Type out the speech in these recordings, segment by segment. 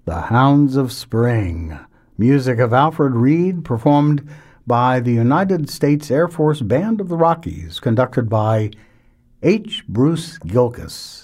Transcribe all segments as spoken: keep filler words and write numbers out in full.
The Hounds of Spring, music of Alfred Reed, performed by the United States Air Force Band of the Rockies, conducted by H. Bruce Gilkes.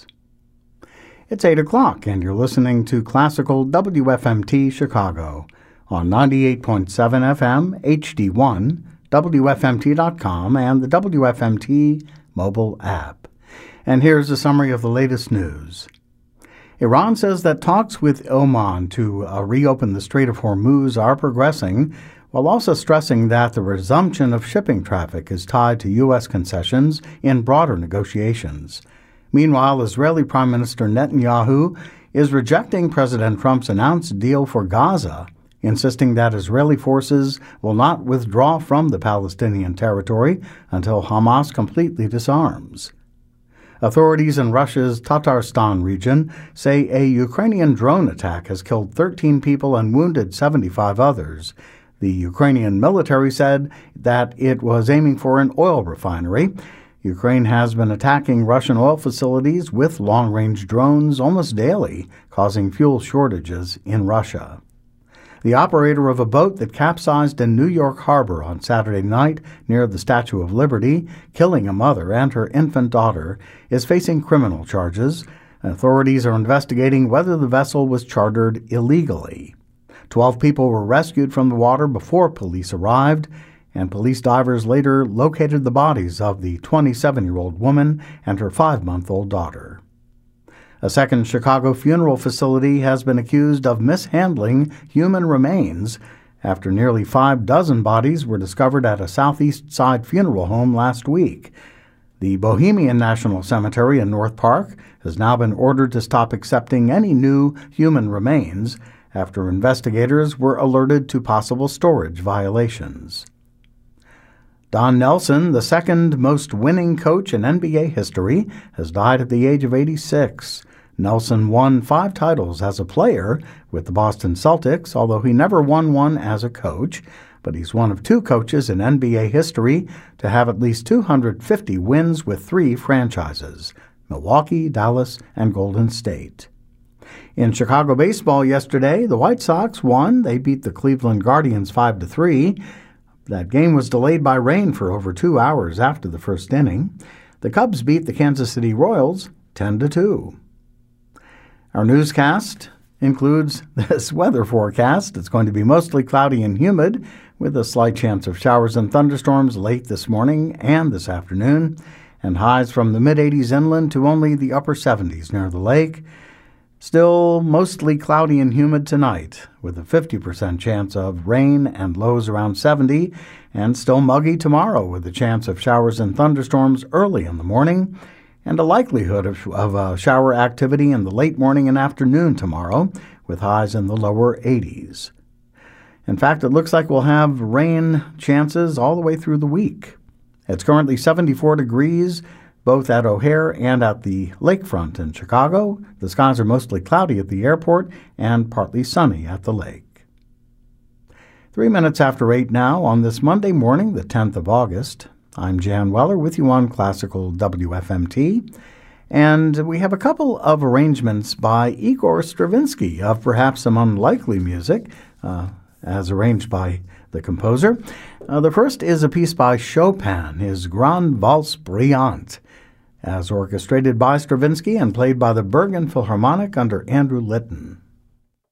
It's eight o'clock, and you're listening to Classical W F M T Chicago on ninety-eight point seven F M, H D one, W F M T dot com, and the W F M T mobile app. And here's a summary of the latest news. Iran says that talks with Oman to uh, reopen the Strait of Hormuz are progressing, while also stressing that the resumption of shipping traffic is tied to U S concessions in broader negotiations. Meanwhile, Israeli Prime Minister Netanyahu is rejecting President Trump's announced deal for Gaza, insisting that Israeli forces will not withdraw from the Palestinian territory until Hamas completely disarms. Authorities in Russia's Tatarstan region say a Ukrainian drone attack has killed thirteen people and wounded seventy-five others. The Ukrainian military said that it was aiming for an oil refinery. Ukraine has been attacking Russian oil facilities with long-range drones almost daily, causing fuel shortages in Russia. The operator of a boat that capsized in New York Harbor on Saturday night near the Statue of Liberty, killing a mother and her infant daughter, is facing criminal charges. Authorities are investigating whether the vessel was chartered illegally. Twelve people were rescued from the water before police arrived, and police divers later located the bodies of the twenty-seven-year-old woman and her five-month-old daughter. A second Chicago funeral facility has been accused of mishandling human remains after nearly five dozen bodies were discovered at a Southeast Side funeral home last week. The Bohemian National Cemetery in North Park has now been ordered to stop accepting any new human remains after investigators were alerted to possible storage violations. Don Nelson, the second most winning coach in N B A history, has died at the age of eighty-six. Nelson won five titles as a player with the Boston Celtics, although he never won one as a coach, but he's one of two coaches in N B A history to have at least two hundred fifty wins with three franchises: Milwaukee, Dallas, and Golden State. In Chicago baseball yesterday, the White Sox won. They beat the Cleveland Guardians five to three. That game was delayed by rain for over two hours after the first inning. The Cubs beat the Kansas City Royals ten to two. Our newscast includes this weather forecast. It's going to be mostly cloudy and humid, with a slight chance of showers and thunderstorms late this morning and this afternoon, and highs from the mid-eighties inland to only the upper seventies near the lake. Still mostly cloudy and humid tonight, with a fifty percent chance of rain and lows around seventy, and still muggy tomorrow with a chance of showers and thunderstorms early in the morning, and a likelihood of, of uh, shower activity in the late morning and afternoon tomorrow, with highs in the lower eighties. In fact, it looks like we'll have rain chances all the way through the week. It's currently seventy-four degrees, both at O'Hare and at the lakefront in Chicago. The skies are mostly cloudy at the airport and partly sunny at the lake. Three minutes after eight now on this Monday morning, the tenth of August. I'm Jan Weller with you on Classical W F M T, and we have a couple of arrangements by Igor Stravinsky of perhaps some unlikely music, uh, as arranged by the composer. Uh, the first is a piece by Chopin, his Grande Valse Brillante, as orchestrated by Stravinsky and played by the Bergen Philharmonic under Andrew Litton.